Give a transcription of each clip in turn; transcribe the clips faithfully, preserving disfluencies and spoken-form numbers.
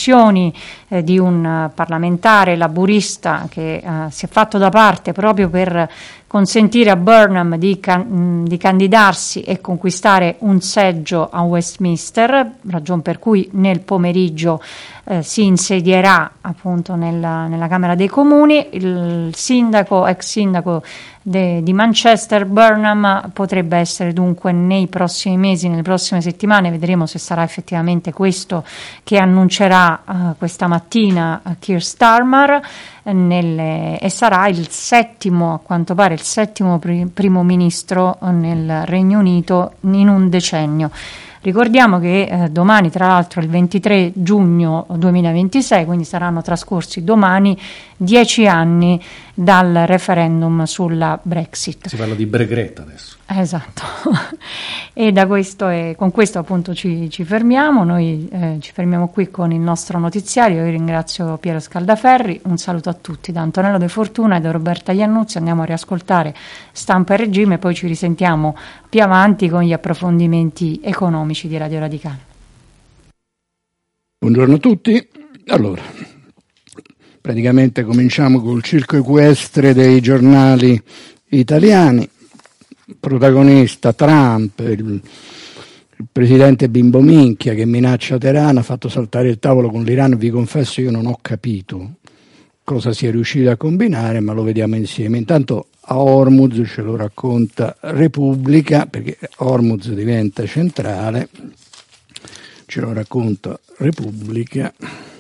dimissioni eh, di un uh, parlamentare laburista che uh, si è fatto da parte proprio per consentire a Burnham di, can- di candidarsi e conquistare un seggio a Westminster, ragion per cui nel pomeriggio eh, si insedierà appunto nella, nella Camera dei Comuni. Il sindaco, ex sindaco de- di Manchester, Burnham, potrebbe essere dunque nei prossimi mesi, nelle prossime settimane, vedremo se sarà effettivamente questo che annuncerà uh, questa mattina uh, Keir Starmer, Nelle, e sarà il settimo, a quanto pare, il settimo pri- primo ministro nel Regno Unito in un decennio. Ricordiamo che eh, domani, tra l'altro, è il ventitré giugno duemilaventisei, quindi saranno trascorsi domani dieci anni dal referendum sulla Brexit. Si parla di Bregreta adesso. Esatto. E da questo e con questo appunto ci, ci fermiamo. Noi eh, ci fermiamo qui con il nostro notiziario. Io ringrazio Piero Scaldaferri, un saluto a tutti da Antonello De Fortuna e da Roberta Iannuzzi. Andiamo a riascoltare Stampa e Regime e poi ci risentiamo più avanti con gli approfondimenti economici di Radio Radicale. Buongiorno a tutti. Allora, praticamente cominciamo col circo equestre dei giornali italiani. Protagonista Trump, il, il presidente Bimbo Minchia che minaccia Teheran, ha fatto saltare il tavolo con l'Iran. Vi confesso, io non ho capito cosa sia riuscito a combinare, ma lo vediamo insieme. Intanto a Hormuz ce lo racconta Repubblica, perché Hormuz diventa centrale, ce lo racconta Repubblica.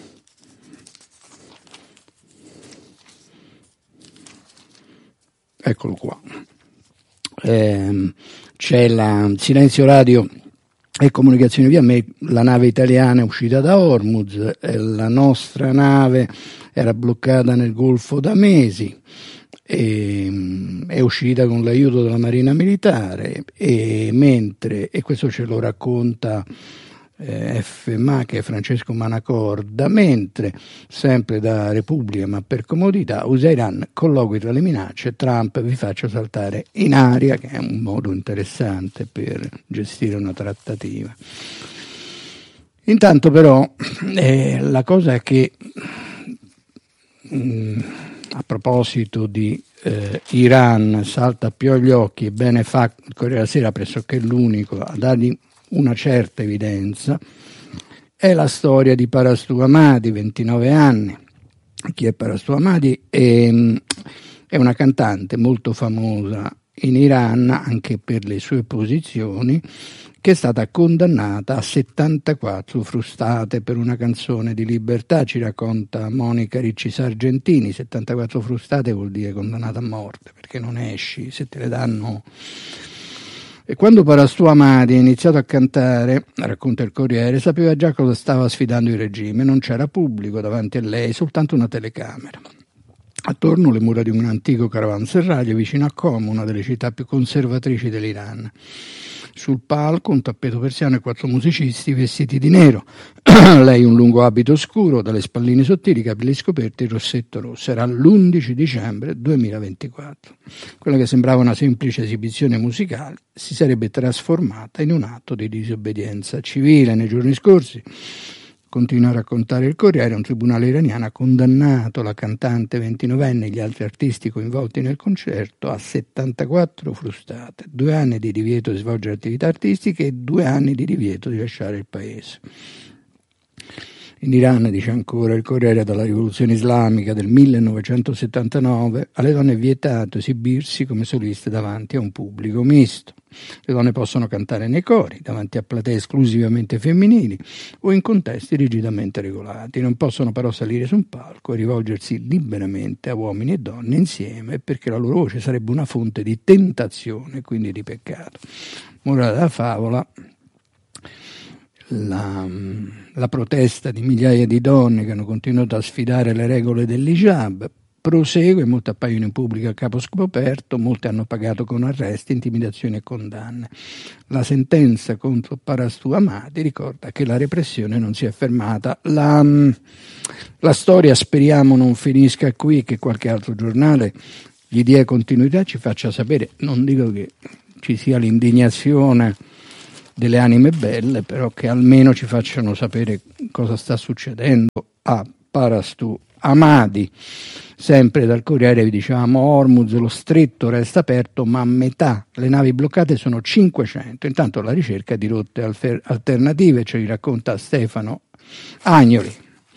Eccolo qua. Eh, c'è la silenzio radio e comunicazioni via mail. La nave italiana è uscita da Hormuz, e la nostra nave era bloccata nel Golfo da mesi, e, è uscita con l'aiuto della Marina Militare, e mentre, e questo ce lo racconta eh, F M A, che è Francesco Manacorda, mentre sempre da Repubblica, ma per comodità, U S A Iran, colloqui tra le minacce, Trump vi faccio saltare in aria, che è un modo interessante per gestire una trattativa. Intanto però eh, la cosa è che mh, a proposito di eh, Iran salta più agli occhi, e bene fa il Corriere della Sera, pressoché l'unico a dargli una certa evidenza, è la storia di Parastu Hamadi, ventinove anni. Chi è Parastu Hamadi? È, è una cantante molto famosa in Iran anche per le sue posizioni, che è stata condannata a settantaquattro frustate per una canzone di libertà, ci racconta Monica Ricci Sargentini. settantaquattro frustate vuol dire condannata a morte, perché non esci se te le danno. E quando Parastu Hamadi ha iniziato a cantare, racconta il Corriere, sapeva già cosa stava sfidando il regime. Non c'era pubblico davanti a lei, soltanto una telecamera. Attorno le mura di un antico caravanserraglio vicino a Qom, una delle città più conservatrici dell'Iran. Sul palco un tappeto persiano e quattro musicisti vestiti di nero. Lei un lungo abito scuro, dalle spalline sottili, capelli scoperti e rossetto rosso. Era l'undici dicembre duemilaventiquattro. Quella che sembrava una semplice esibizione musicale si sarebbe trasformata in un atto di disobbedienza civile. Nei giorni scorsi, continua a raccontare il Corriere, un tribunale iraniano ha condannato la cantante ventinovenne e gli altri artisti coinvolti nel concerto a settantaquattro frustate, due anni di divieto di svolgere attività artistiche e due anni di divieto di lasciare il paese. In Iran, dice ancora il Corriere, dalla rivoluzione islamica del millenovecentosettantanove alle donne è vietato esibirsi come soliste davanti a un pubblico misto. Le donne possono cantare nei cori, davanti a platee esclusivamente femminili o in contesti rigidamente regolati. Non possono però salire su un palco e rivolgersi liberamente a uomini e donne insieme, perché la loro voce sarebbe una fonte di tentazione, quindi di peccato. Morale della favola: La, la protesta di migliaia di donne che hanno continuato a sfidare le regole dell'hijab prosegue, molte appaiono in pubblico a capo scoperto, molte hanno pagato con arresti, intimidazioni e condanne. La sentenza contro Parastu Hamadi ricorda che la repressione non si è fermata. La, la storia speriamo non finisca qui, che qualche altro giornale gli dia continuità, ci faccia sapere. Non dico che ci sia l'indignazione delle anime belle, però che almeno ci facciano sapere cosa sta succedendo a Parastu Amadi. Sempre dal Corriere vi dicevamo Hormuz, lo stretto resta aperto, ma a metà le navi bloccate sono cinquecento. Intanto la ricerca di rotte alternative, ce li racconta Stefano Agnoli.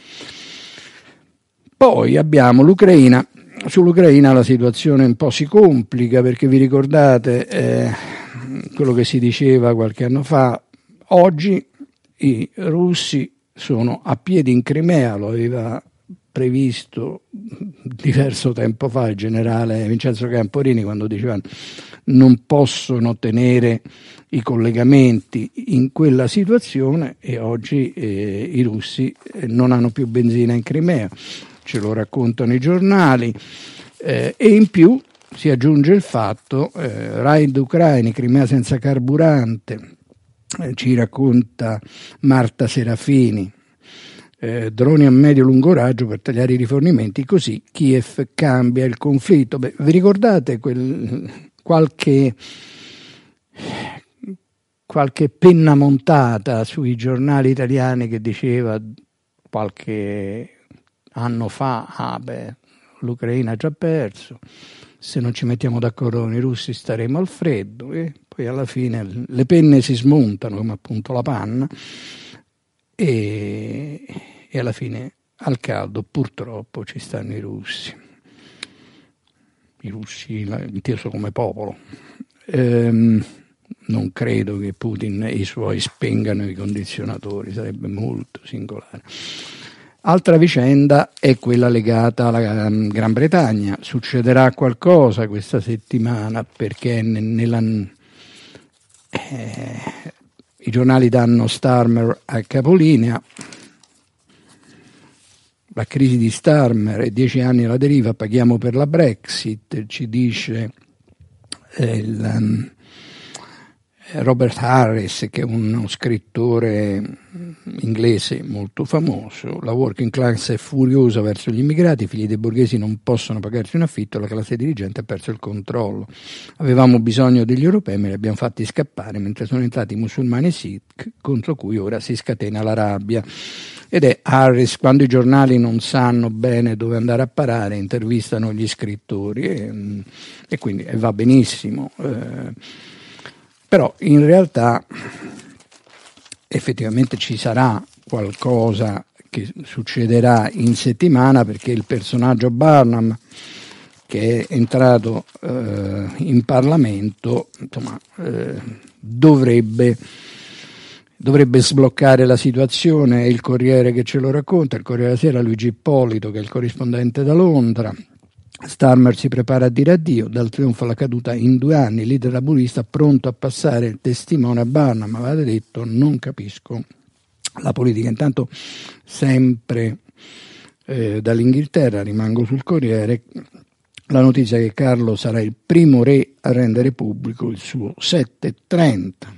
Poi abbiamo l'Ucraina. Sull'Ucraina la situazione un po' si complica, perché vi ricordate eh, quello che si diceva qualche anno fa. Oggi i russi sono a piedi in Crimea, lo aveva previsto diverso tempo fa il generale Vincenzo Camporini, quando dicevano non possono tenere i collegamenti in quella situazione, e oggi eh, i russi non hanno più benzina in Crimea, ce lo raccontano i giornali, eh, e in più si aggiunge il fatto, eh, raid ucraini, Crimea senza carburante, eh, ci racconta Marta Serafini, eh, droni a medio-lungo raggio per tagliare i rifornimenti, così Kiev cambia il conflitto. Beh, vi ricordate quel, qualche, qualche penna montata sui giornali italiani che diceva qualche anno fa, ah beh, l'Ucraina ha già perso, se non ci mettiamo d'accordo con i russi staremo al freddo, e poi alla fine le penne si smontano come appunto la panna, e, e alla fine al caldo purtroppo ci stanno i russi, i russi inteso come popolo. Ehm, non credo che Putin e i suoi spengano i condizionatori, sarebbe molto singolare. Altra vicenda è quella legata alla Gran Bretagna. Succederà qualcosa questa settimana, perché nella, eh, i giornali danno Starmer a capolinea. La crisi di Starmer è dieci anni alla deriva, paghiamo per la Brexit, ci dice eh, il, um, Robert Harris, che è uno scrittore inglese molto famoso. La working class è furiosa verso gli immigrati, i figli dei borghesi non possono pagarsi un affitto, la classe dirigente ha perso il controllo. Avevamo bisogno degli europei, me li abbiamo fatti scappare, mentre sono entrati i musulmani e Sikh, contro cui ora si scatena la rabbia. Ed è Harris, quando i giornali non sanno bene dove andare a parare, intervistano gli scrittori, e, e quindi e va benissimo. Eh, Però in realtà effettivamente ci sarà qualcosa che succederà in settimana, perché il personaggio Barnum, che è entrato eh, in Parlamento, insomma, eh, dovrebbe, dovrebbe sbloccare la situazione. È il Corriere che ce lo racconta, il Corriere della Sera, Luigi Ippolito, che è il corrispondente da Londra. Starmer si prepara a dire addio, dal trionfo alla caduta in due anni, il leader laburista pronto a passare il testimone a Barnum. Avete detto, non capisco la politica. Intanto, sempre eh, dall'Inghilterra, rimango sul Corriere, la notizia che Carlo sarà il primo re a rendere pubblico il suo settecentotrenta.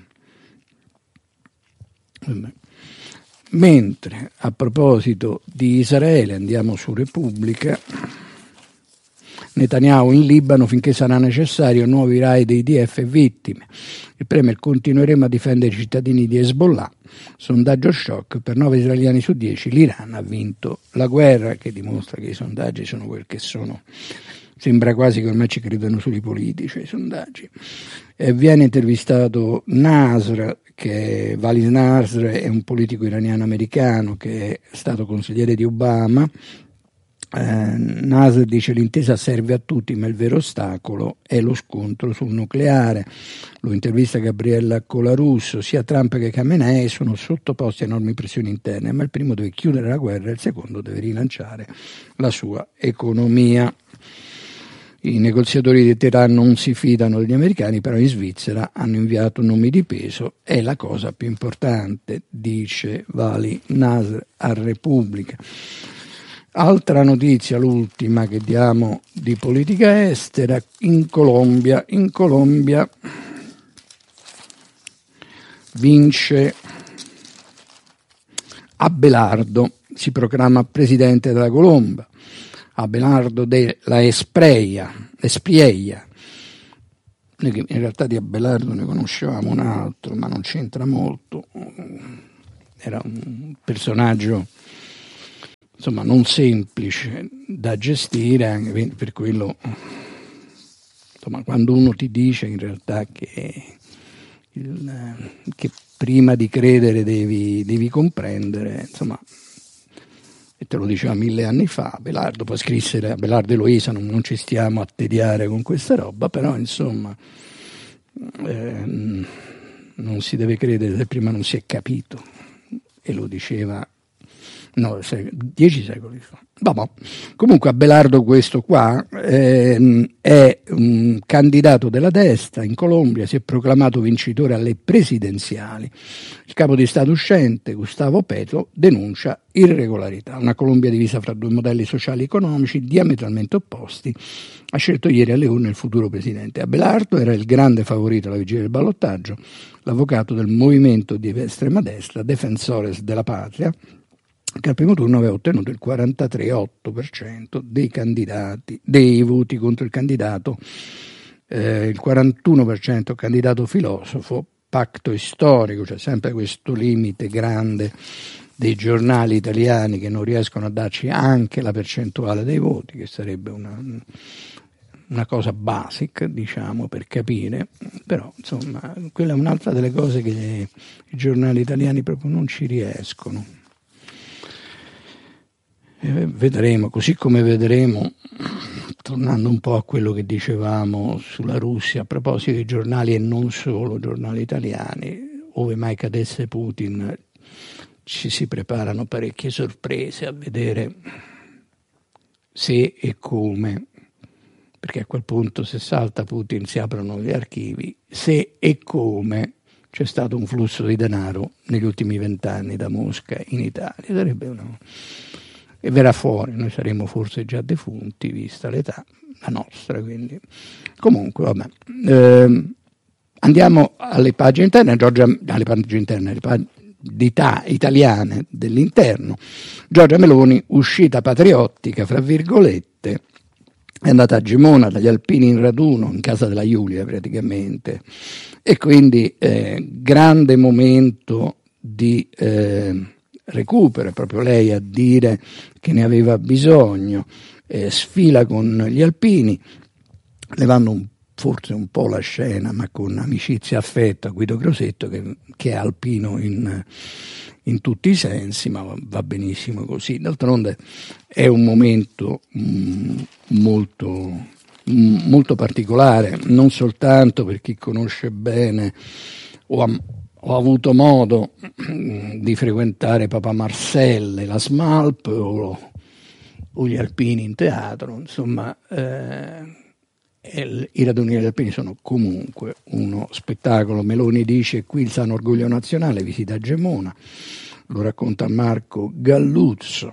Mentre, a proposito di Israele, andiamo su Repubblica. Netanyahu in Libano finché sarà necessario, nuovi raid I D F e vittime. Il premier: continueremo a difendere i cittadini di Hezbollah. Sondaggio shock, per nove israeliani su dieci l'Iran ha vinto la guerra, che dimostra che i sondaggi sono quel che sono. Sembra quasi che ormai ci credano solo i politici, i sondaggi. E viene intervistato Nasr, che è Walid Nasr, è un politico iraniano-americano che è stato consigliere di Obama. Eh, Nasr dice: l'intesa serve a tutti, ma il vero ostacolo è lo scontro sul nucleare. Lo intervista Gabriella Colarusso. Sia Trump che Khamenei sono sottoposti a enormi pressioni interne, ma il primo deve chiudere la guerra e il secondo deve rilanciare la sua economia. I negoziatori di Teheran non si fidano degli americani, però in Svizzera hanno inviato nomi di peso, è la cosa più importante, dice Walid Nasr a Repubblica. Altra notizia, l'ultima che diamo di politica estera, in Colombia. In Colombia vince Abelardo, si proclama presidente della Colombia. Abelardo de la Espriella. Espriella. In realtà di Abelardo ne conoscevamo un altro, ma non c'entra molto. era un personaggio insomma non semplice da gestire, anche per quello insomma quando uno ti dice in realtà che, il, che prima di credere devi, devi comprendere, insomma, e te lo diceva mille anni fa Abelardo, poi scrisse Abelardo e Eloisa, non, non ci stiamo a tediare con questa roba, però insomma eh, non si deve credere se prima non si è capito, e lo diceva no, dieci secoli fa. Vabbè. Comunque Abelardo questo qua eh, è un candidato della destra in Colombia, si è proclamato vincitore alle presidenziali. Il capo di Stato uscente, Gustavo Petro, denuncia irregolarità. Una Colombia divisa fra due modelli sociali e economici diametralmente opposti. Ha scelto ieri alle urne il futuro presidente. Abelardo era il grande favorito alla vigilia del ballottaggio, l'avvocato del movimento di estrema destra, Defensores della Patria, che al primo turno aveva ottenuto il quarantatré virgola otto per cento dei candidati, dei voti contro il candidato, eh, il quarantuno per cento candidato filosofo, pacto storico, c'è cioè sempre questo limite grande dei giornali italiani che non riescono a darci anche la percentuale dei voti, che sarebbe una, una cosa basic, diciamo, per capire, però insomma quella è un'altra delle cose che i giornali italiani proprio non ci riescono. E vedremo, così come vedremo, tornando un po' a quello che dicevamo sulla Russia a proposito dei giornali e non solo giornali italiani, ove mai cadesse Putin ci si preparano parecchie sorprese a vedere se e come, perché a quel punto se salta Putin si aprono gli archivi, se e come c'è stato un flusso di denaro negli ultimi vent'anni da Mosca in Italia, sarebbe una... e verrà fuori, noi saremmo forse già defunti vista l'età, la nostra, quindi comunque vabbè. Eh, andiamo alle pagine interne, Giorgia, alle pagine interne, alle pagine italiane dell'interno. Giorgia Meloni, uscita patriottica, fra virgolette, è andata a Gemona dagli alpini in raduno, in casa della Giulia praticamente, e quindi eh, grande momento di... Eh, recupero, proprio lei a dire che ne aveva bisogno, eh, sfila con gli alpini, levando un, forse un po' la scena, ma con amicizia e affetto a Guido Crosetto, che, che è alpino in, in tutti i sensi, ma va benissimo così. D'altronde è un momento mh, molto, mh, molto particolare, non soltanto per chi conosce bene o ha Ho avuto modo di frequentare Papa Marcelle, la Smalp o, o gli alpini in teatro, insomma eh, i raduni degli alpini sono comunque uno spettacolo. Meloni dice qui il sano orgoglio nazionale, visita Gemona, lo racconta Marco Galluzzo.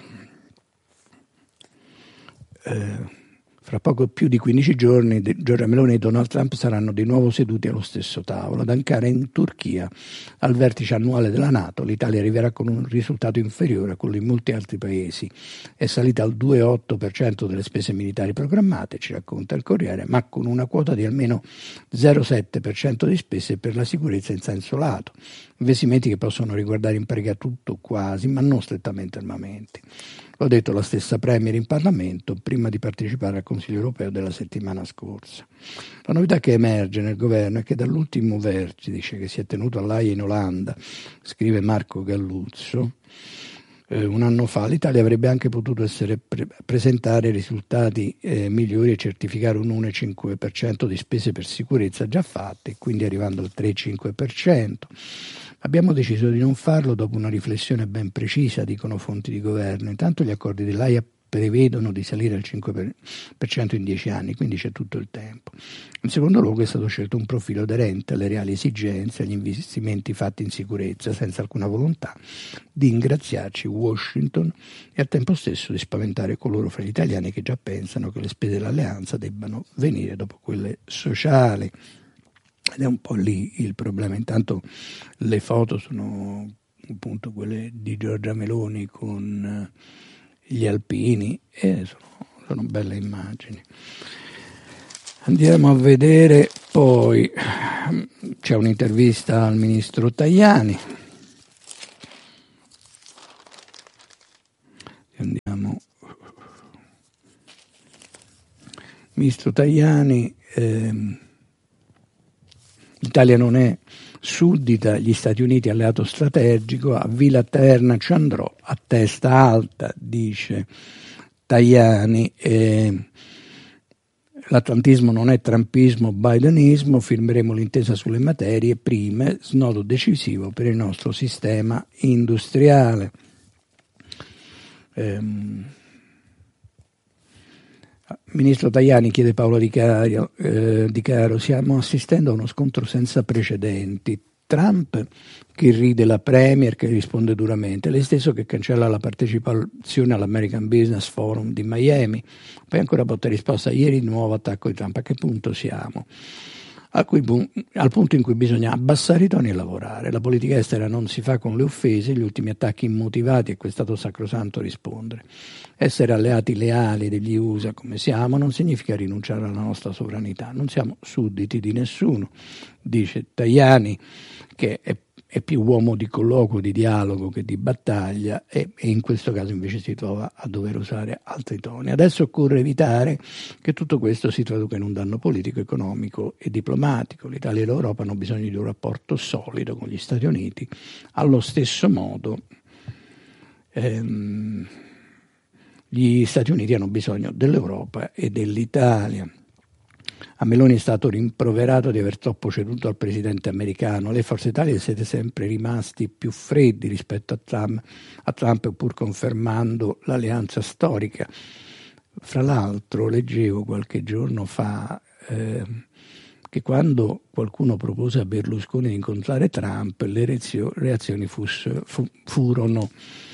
Eh, Fra poco più di quindici giorni Giorgia Meloni e Donald Trump saranno di nuovo seduti allo stesso tavolo. Ad Ankara, in Turchia, al vertice annuale della NATO, l'Italia arriverà con un risultato inferiore a quello di molti altri paesi. È salita al due virgola otto per cento delle spese militari programmate, ci racconta il Corriere, ma con una quota di almeno zero virgola sette per cento di spese per la sicurezza in senso lato. Investimenti che possono riguardare in pratica tutto quasi, ma non strettamente armamenti. L'ho detto la stessa Premier in Parlamento prima di partecipare al Consiglio europeo della settimana scorsa. La novità che emerge nel governo è che dall'ultimo vertice che si è tenuto all'Aia in Olanda, scrive Marco Galluzzo, eh, un anno fa, l'Italia avrebbe anche potuto essere pre- presentare risultati eh, migliori e certificare un uno virgola cinque per cento di spese per sicurezza già fatte, quindi arrivando al tre virgola cinque per cento. Abbiamo deciso di non farlo dopo una riflessione ben precisa, dicono fonti di governo. Intanto gli accordi dell'Aia prevedono di salire al cinque per cento in dieci anni, quindi c'è tutto il tempo. In secondo luogo è stato scelto un profilo aderente alle reali esigenze, agli investimenti fatti in sicurezza, senza alcuna volontà di ingraziarci Washington e al tempo stesso di spaventare coloro fra gli italiani che già pensano che le spese dell'alleanza debbano venire dopo quelle sociali. Ed è un po' lì il problema. Intanto le foto sono appunto quelle di Giorgia Meloni con gli alpini e sono, sono belle immagini. Andiamo a vedere poi, c'è un'intervista al ministro Tajani Andiamo. Ministro Tajani, ehm, l'Italia non è suddita, gli Stati Uniti alleato strategico, a Villa Terna ci andrò a testa alta, dice Tajani. Eh, l'atlantismo non è trumpismo, bidenismo, firmeremo l'intesa sulle materie prime, snodo decisivo per il nostro sistema industriale. Eh, Ministro Tajani, chiede Paolo Di Caro, eh, Di Caro, stiamo assistendo a uno scontro senza precedenti. Trump che ride la Premier, che risponde duramente, lei stesso che cancella la partecipazione all'American Business Forum di Miami, poi ancora botta risposta, ieri di nuovo attacco di Trump. A che punto siamo? A cui, al punto in cui bisogna abbassare i toni e lavorare. La politica estera non si fa con le offese, gli ultimi attacchi immotivati e questo è stato sacrosanto rispondere. Essere alleati leali degli U S A come siamo non significa rinunciare alla nostra sovranità, non siamo sudditi di nessuno, dice Tajani, che è, è più uomo di colloquio, di dialogo che di battaglia e, e in questo caso invece si trova a dover usare altri toni. Adesso occorre evitare che tutto questo si traduca in un danno politico, economico e diplomatico. L'Italia e l'Europa hanno bisogno di un rapporto solido con gli Stati Uniti, allo stesso modo ehm, gli Stati Uniti hanno bisogno dell'Europa e dell'Italia. A Meloni è stato rimproverato di aver troppo ceduto al presidente americano. Lei, Forza Italia, siete sempre rimasti più freddi rispetto a Trump, a Trump pur confermando l'alleanza storica. Fra l'altro leggevo qualche giorno fa eh, che quando qualcuno propose a Berlusconi di incontrare Trump, le reazio- reazioni fuss- fu- furono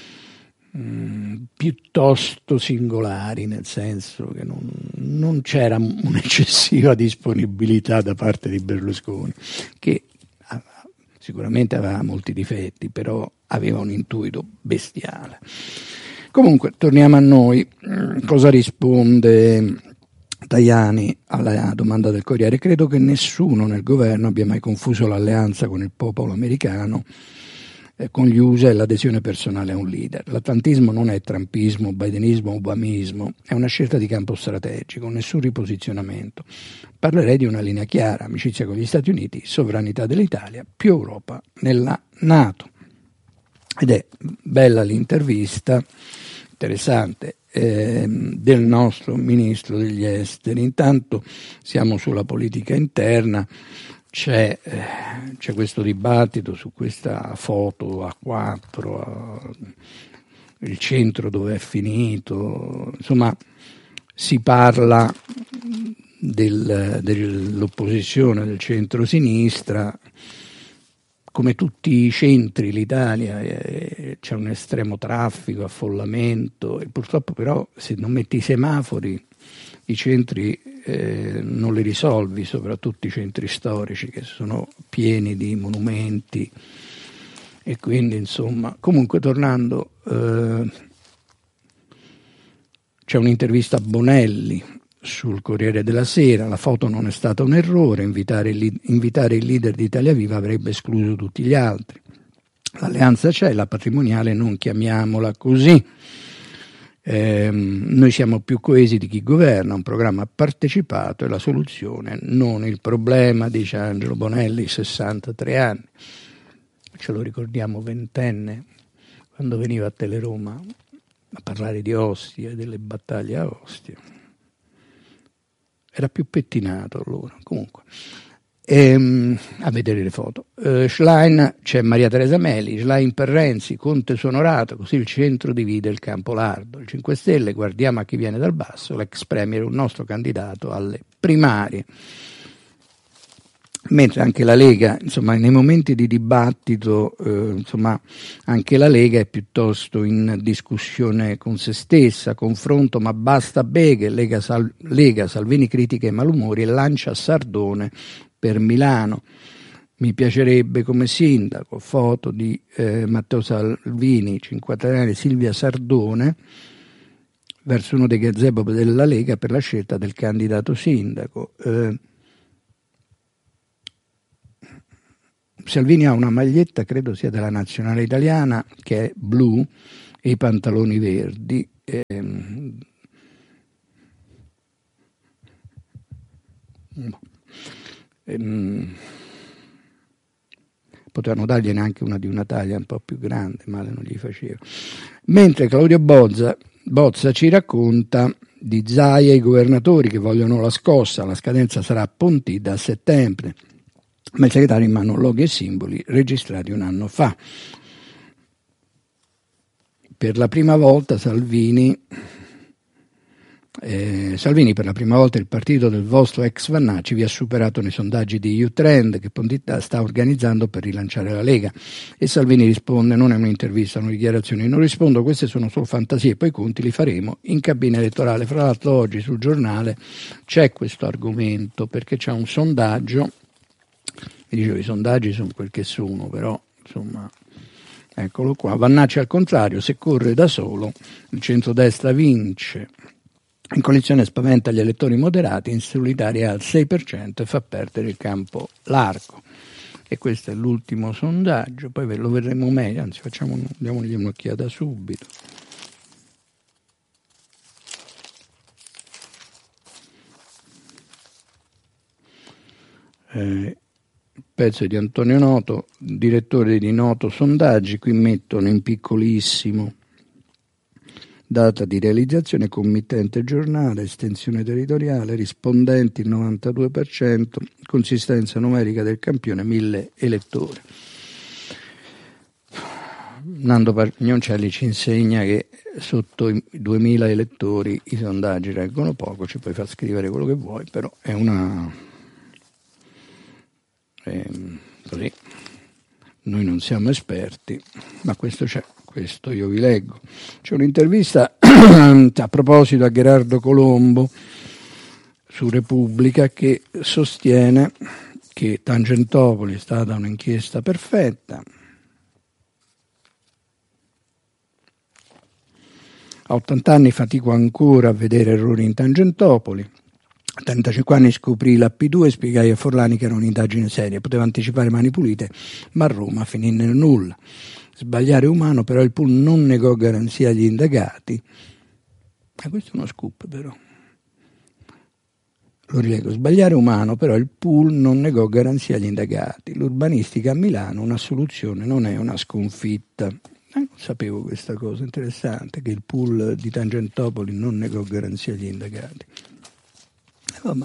mh, piuttosto singolari, nel senso che non, non c'era un'eccessiva disponibilità da parte di Berlusconi, che ah, sicuramente aveva molti difetti, però aveva un intuito bestiale. Comunque, torniamo a noi. Cosa risponde Tajani alla domanda del Corriere? Credo che nessuno nel governo abbia mai confuso l'alleanza con il popolo americano, eh, con gli U S A e l'adesione personale a un leader. L'atlantismo non è trumpismo, bidenismo, obamismo, è una scelta di campo strategico, nessun riposizionamento. Parlerei di una linea chiara, amicizia con gli Stati Uniti, sovranità dell'Italia, più Europa nella NATO. Ed è bella l'intervista, interessante, eh, del nostro ministro degli esteri. Intanto siamo sulla politica interna, c'è, eh, c'è questo dibattito su questa foto A quattro, eh, il centro dove è finito, insomma si parla del, dell'opposizione del centro-sinistra. Come tutti i centri, l'Italia eh, c'è un estremo traffico, affollamento e purtroppo però se non metti i semafori i centri eh, non li risolvi, soprattutto i centri storici che sono pieni di monumenti e quindi insomma, comunque tornando, eh, c'è un'intervista a Bonelli sul Corriere della Sera, la foto non è stata un errore, invitare il, invitare il leader di Italia Viva avrebbe escluso tutti gli altri. L'alleanza c'è, la patrimoniale non chiamiamola così. Eh, noi siamo più coesi di chi governa, un programma partecipato è la soluzione, non il problema, dice Angelo Bonelli, sessantatré anni. Ce lo ricordiamo ventenne, quando veniva a Teleroma a parlare di Ostia e delle battaglie a Ostia. Era più pettinato allora, comunque. Ehm, a vedere le foto. Uh, Schlein, c'è Maria Teresa Meli, Schlein per Renzi, Conte su Onorato, così il centro divide il campo lardo. Il cinque Stelle, guardiamo a chi viene dal basso, l'ex premier è un nostro candidato alle primarie. Mentre anche la Lega, insomma, nei momenti di dibattito, eh, insomma, anche la Lega è piuttosto in discussione con se stessa, confronto, ma basta beghe, Lega, Sal- Lega Salvini critica i malumori e lancia Sardone per Milano. Mi piacerebbe come sindaco, foto di eh, Matteo Salvini, cinquantenne, Silvia Sardone, verso uno dei gazebo della Lega per la scelta del candidato sindaco. Eh, Salvini ha una maglietta, credo sia della nazionale italiana, che è blu, e i pantaloni verdi. Ehm, ehm, potevano dargliene anche una di una taglia un po' più grande, male non gli faceva. Mentre Claudio Bozza, Bozza ci racconta di Zaia e i governatori che vogliono la scossa, la scadenza sarà a Ponti da settembre, ma il segretario in mano loghi e simboli registrati un anno fa. Per la prima volta Salvini, eh, Salvini per la prima volta il partito del vostro ex Vannacci vi ha superato nei sondaggi di U-Trend che Pontitta sta organizzando per rilanciare la Lega. E Salvini risponde: non è un'intervista, sono dichiarazioni, non rispondo, queste sono solo fantasie, poi i conti li faremo in cabina elettorale. Fra l'altro oggi sul giornale c'è questo argomento perché c'è un sondaggio, mi dicevo i sondaggi sono quel che sono, però insomma eccolo qua, Vannacci al contrario, se corre da solo il centrodestra vince, in coalizione spaventa gli elettori moderati, in solitaria al sei per cento e fa perdere il campo largo. E questo è l'ultimo sondaggio, poi ve lo vedremo meglio, anzi facciamo, diamogli un'occhiata subito. Eh, pezzo di Antonio Noto, direttore di Noto Sondaggi, qui mettono in piccolissimo data di realizzazione, committente giornale, estensione territoriale, rispondenti il novantadue per cento, consistenza numerica del campione mille elettori. Nando Pagnoncelli ci insegna che sotto i duemila elettori i sondaggi reggono poco, ci puoi far scrivere quello che vuoi, però è una... è così. Noi non siamo esperti, ma questo c'è, questo io vi leggo. C'è un'intervista a proposito a Gherardo Colombo su Repubblica che sostiene che Tangentopoli è stata un'inchiesta perfetta. A ottanta anni fatico ancora a vedere errori in Tangentopoli. A trentacinque anni scoprì la P due e spiegai a Forlani che era un'indagine seria, poteva anticipare Mani Pulite, ma a Roma finì nel nulla. Sbagliare umano, però il pool non negò garanzia agli indagati. Ma questo è uno scoop, però. Lo rilego. Sbagliare umano, però il pool non negò garanzia agli indagati. L'urbanistica a Milano, una soluzione, non è una sconfitta. Eh, non sapevo questa cosa, interessante, che il pool di Tangentopoli non negò garanzia agli indagati. Vabbè.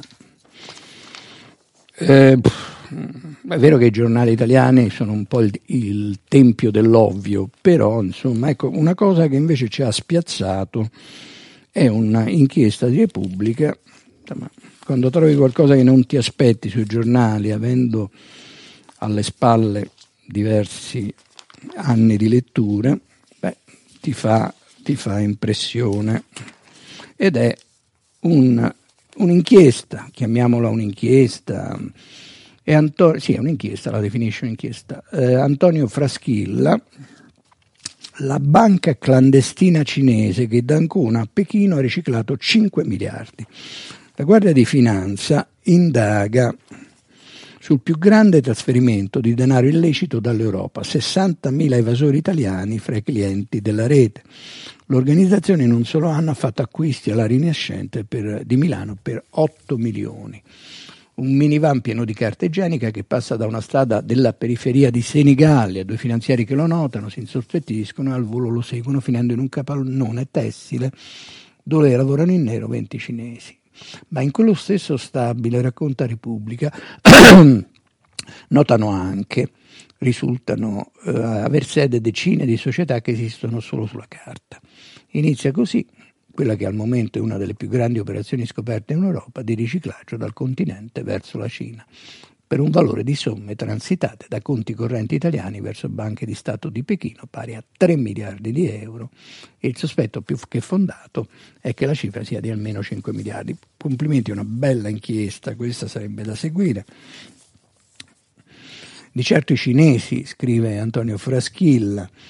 Eh, è vero che i giornali italiani sono un po' il, il tempio dell'ovvio, però insomma ecco una cosa che invece ci ha spiazzato è un'inchiesta di Repubblica. Insomma, quando trovi qualcosa che non ti aspetti sui giornali, avendo alle spalle diversi anni di lettura, beh, ti fa, ti fa impressione, ed è un un'inchiesta, chiamiamola un'inchiesta, e Anto- sì, è un'inchiesta, la definisce un'inchiesta. Eh, Antonio Fraschilla, la banca clandestina cinese che da Ancona a Pechino ha riciclato cinque miliardi. La Guardia di Finanza indaga sul più grande trasferimento di denaro illecito dall'Europa, sessantamila evasori italiani fra i clienti della rete. L'organizzazione in un solo anno ha fatto acquisti alla Rinascente per, di Milano per otto milioni. Un minivan pieno di carta igienica che passa da una strada della periferia di Senigallia, due finanziari che lo notano, si insospettiscono e al volo lo seguono finendo in un capannone tessile dove lavorano in nero venti cinesi. Ma in quello stesso stabile, racconta Repubblica, notano anche, risultano eh, aver sede decine di società che esistono solo sulla carta. Inizia così quella che al momento è una delle più grandi operazioni scoperte in Europa di riciclaggio dal continente verso la Cina, per un valore di somme transitate da conti correnti italiani verso banche di Stato di Pechino pari a tre miliardi di euro, e il sospetto più che fondato è che la cifra sia di almeno cinque miliardi. Complimenti, una bella inchiesta, questa sarebbe da seguire. Di certo i cinesi, scrive Antonio Fraschilla,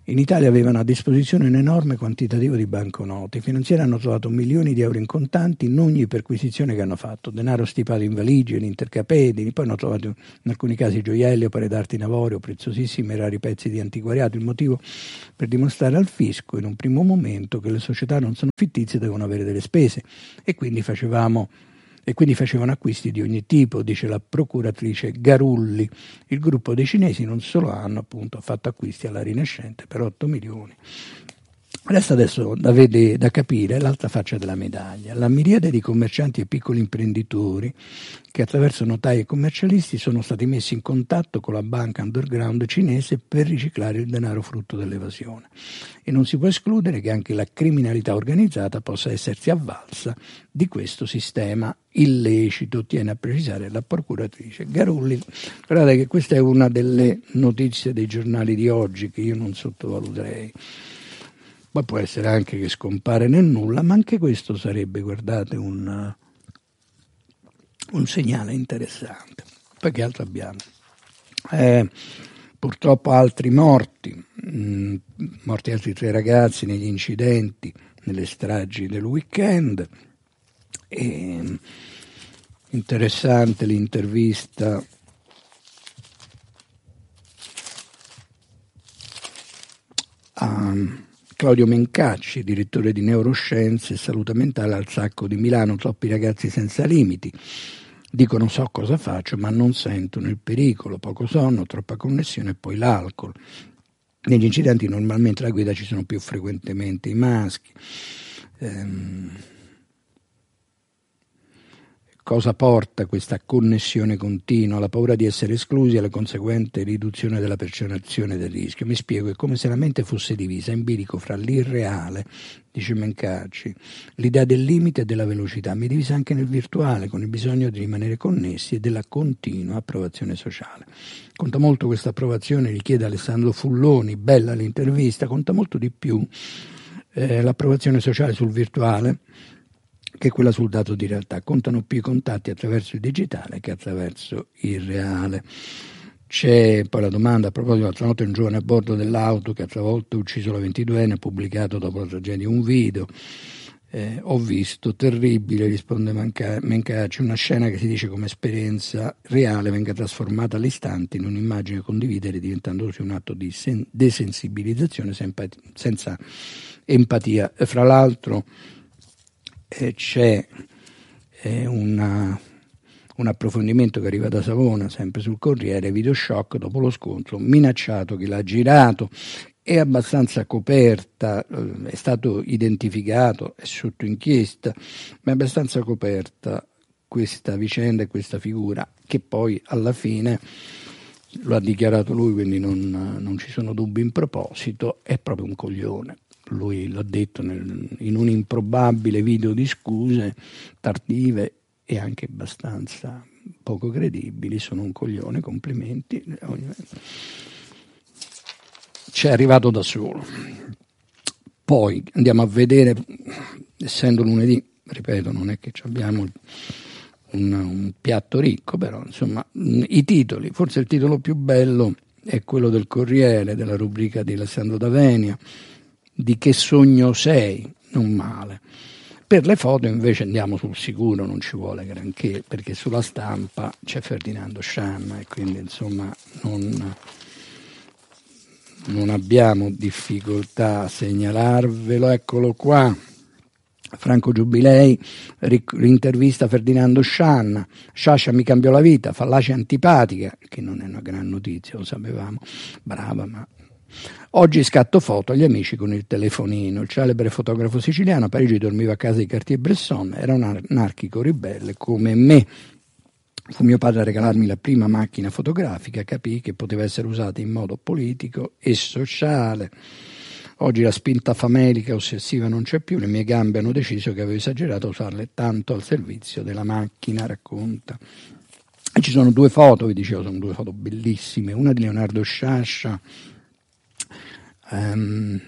In Italia avevano a disposizione un enorme quantitativo di banconote. I finanzieri hanno trovato milioni di euro in contanti in ogni perquisizione che hanno fatto, denaro stipato in valigie, in intercapedini, poi hanno trovato in alcuni casi gioielli, opere d'arte in avorio, preziosissimi e rari pezzi di antiquariato, il motivo per dimostrare al fisco in un primo momento che le società non sono fittizie, devono avere delle spese, e quindi facevamo e quindi facevano acquisti di ogni tipo, dice la procuratrice Garulli. Il gruppo dei cinesi non solo hanno appunto fatto acquisti alla Rinascente per otto milioni. Resta adesso da, vede, da capire l'altra faccia della medaglia, la miriade di commercianti e piccoli imprenditori che attraverso notai e commercialisti sono stati messi in contatto con la banca underground cinese per riciclare il denaro frutto dell'evasione. E non si può escludere che anche la criminalità organizzata possa essersi avvalsa di questo sistema illecito, tiene a precisare la procuratrice Garulli. Guardate che questa è una delle notizie dei giornali di oggi che io non sottovaluterei. Poi può essere anche che scompare nel nulla, ma anche questo sarebbe, guardate, un, un segnale interessante. Poi che altro abbiamo? Eh, purtroppo altri morti, mh, morti altri tre ragazzi negli incidenti, nelle stragi del weekend. E, interessante l'intervista a Claudio Mencacci, direttore di neuroscienze e salute mentale al Sacco di Milano. Troppi ragazzi senza limiti, dicono so cosa faccio ma non sentono il pericolo, poco sonno, troppa connessione e poi l'alcol. Negli incidenti normalmente alla guida ci sono più frequentemente i maschi. Ehm, Cosa porta questa connessione continua? La paura di essere esclusi e la conseguente riduzione della percezione del rischio. Mi spiego, è come se la mente fosse divisa in bilico fra l'irreale, dice Mencacci, l'idea del limite e della velocità, ma è divisa anche nel virtuale, con il bisogno di rimanere connessi e della continua approvazione sociale. Conta molto questa approvazione, richiede Alessandro Fulloni, bella l'intervista, conta molto di più eh, l'approvazione sociale sul virtuale che quella sul dato di realtà. Contano più i contatti attraverso il digitale che attraverso il reale. C'è poi la domanda a proposito, l'altra notte un giovane a bordo dell'auto che ha travolto e ucciso la ventiduenne, ha pubblicato dopo la tragedia un video. Eh, ho visto, terribile, risponde Mencacci, una scena che si dice come esperienza reale venga trasformata all'istante in un'immagine da condividere, diventandosi un atto di sen- desensibilizzazione senza empatia. E fra l'altro Eh, c'è eh, una, un approfondimento che arriva da Savona, sempre sul Corriere, video shock dopo lo scontro, minacciato chi l'ha girato, è abbastanza coperta, eh, è stato identificato, è sotto inchiesta, ma è abbastanza coperta questa vicenda e questa figura, che poi alla fine, lo ha dichiarato lui, quindi non, non ci sono dubbi in proposito, è proprio un coglione. Lui l'ha detto nel, in un improbabile video di scuse tardive e anche abbastanza poco credibili. Sono un coglione, complimenti. Ci è arrivato da solo. Poi andiamo a vedere, essendo lunedì, ripeto, non è che abbiamo un, un piatto ricco, però insomma i titoli, forse il titolo più bello è quello del Corriere, della rubrica di Alessandro D'Avenia, di Che sogno sei, non male. Per le foto invece andiamo sul sicuro, non ci vuole granché, perché sulla stampa c'è Ferdinando Scianna e quindi insomma non, non abbiamo difficoltà a segnalarvelo. Eccolo qua, Franco Giubilei intervista Ferdinando Scianna. Sciascia mi cambiò la vita, fallacia antipatica, che non è una gran notizia, lo sapevamo, brava, ma oggi scatto foto agli amici con il telefonino. Il celebre fotografo siciliano a Parigi dormiva a casa di Cartier-Bresson, era un anarchico ribelle come me. Fu mio padre a regalarmi la prima macchina fotografica, capii che poteva essere usata in modo politico e sociale. Oggi la spinta famelica ossessiva non c'è più, le mie gambe hanno deciso che avevo esagerato a usarle tanto al servizio della macchina, racconta. E ci sono due foto, vi dicevo, sono due foto bellissime, una di Leonardo Sciascia Um,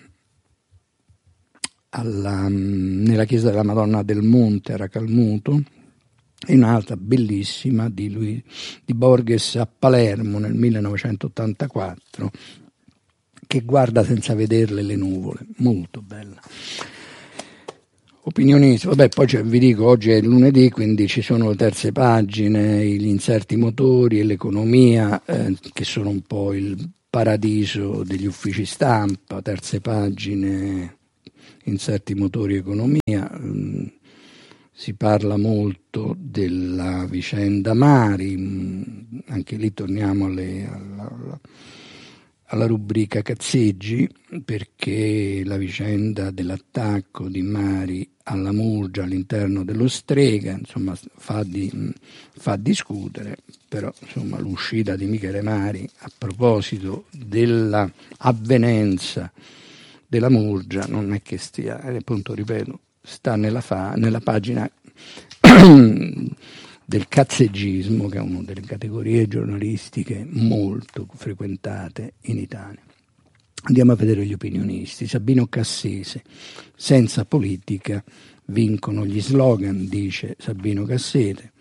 alla, um, nella chiesa della Madonna del Monte a Racalmuto, e un'altra bellissima di, lui, di Borges a Palermo nel millenovecentottantaquattro, che guarda senza vederle le nuvole, molto bella. Opinionista, vabbè, poi cioè, vi dico, oggi è lunedì, quindi ci sono le terze pagine, gli inserti motori e l'economia, eh, che sono un po' il paradiso degli uffici stampa, terze pagine, inserti motori e economia. Mm, si parla molto della vicenda Mari, mm, anche lì torniamo alle, alla, alla alla rubrica cazzeggi, perché la vicenda dell'attacco di Mari alla Murgia all'interno dello Strega, insomma, fa, di, fa discutere, però insomma, l'uscita di Michele Mari a proposito della avvenenza della Murgia non è che stia, appunto ripeto, sta nella, fa, nella pagina del cazzeggismo, che è una delle categorie giornalistiche molto frequentate in Italia. Andiamo a vedere gli opinionisti. Sabino Cassese: senza politica vincono gli slogan, dice Sabino Cassese.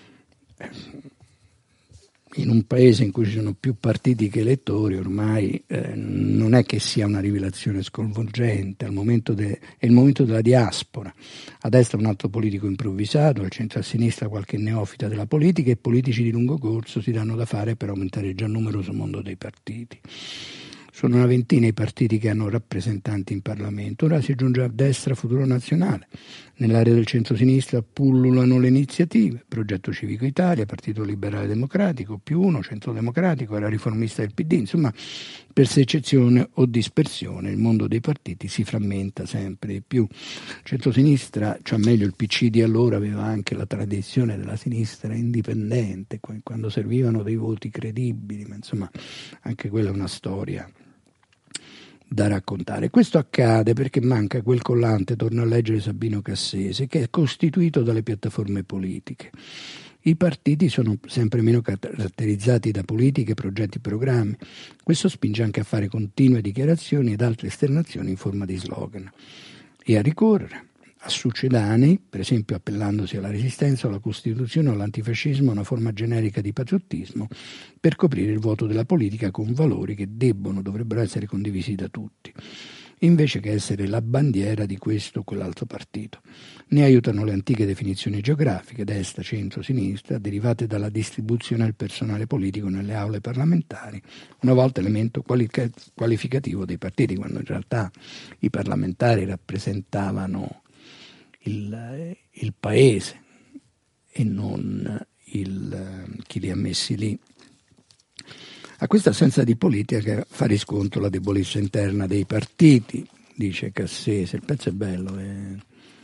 In un paese in cui ci sono più partiti che elettori, ormai eh, non è che sia una rivelazione sconvolgente. Al momento de, è il momento della diaspora. A destra un atto politico improvvisato, al centro e a sinistra qualche neofita della politica, e politici di lungo corso si danno da fare per aumentare il già numeroso mondo dei partiti. Sono una ventina i partiti che hanno rappresentanti in Parlamento. Ora si aggiunge a destra Futuro Nazionale. Nell'area del centro-sinistra pullulano le iniziative: Progetto Civico Italia, Partito Liberale Democratico, più uno, Centro Democratico e la riformista del P D. Insomma, per secessione o dispersione, il mondo dei partiti si frammenta sempre di più. Centro-sinistra, cioè meglio il P C di allora, aveva anche la tradizione della sinistra indipendente, quando servivano dei voti credibili, ma insomma anche quella è una storia da raccontare. Questo accade perché manca quel collante, torno a leggere Sabino Cassese, che è costituito dalle piattaforme politiche. I partiti sono sempre meno caratterizzati da politiche, progetti e programmi. Questo spinge anche a fare continue dichiarazioni ed altre esternazioni in forma di slogan e a ricorrere a succedanei, per esempio appellandosi alla resistenza, alla Costituzione o all'antifascismo, una forma generica di patriottismo, per coprire il vuoto della politica con valori che debbono, dovrebbero essere condivisi da tutti, invece che essere la bandiera di questo o quell'altro partito. Ne aiutano le antiche definizioni geografiche, destra, centro, sinistra, derivate dalla distribuzione del personale politico nelle aule parlamentari, una volta elemento qualica- qualificativo dei partiti, quando in realtà i parlamentari rappresentavano il, il paese e non il, chi li ha messi lì. A questa assenza di politica fa riscontro la debolezza interna dei partiti, dice Cassese. Il pezzo è bello, è...